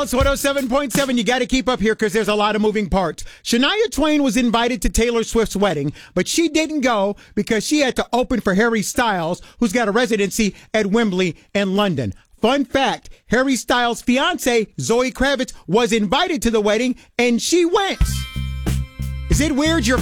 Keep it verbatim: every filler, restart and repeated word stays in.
Alice one oh seven point seven. You got to keep up here because there's a lot of moving parts. Shania Twain was invited to Taylor Swift's wedding, but she didn't go because she had to open for Harry Styles, who's got a residency at Wembley in London. Fun fact, Harry Styles' fiance, Zoe Kravitz, was invited to the wedding, and she went. Is it weird your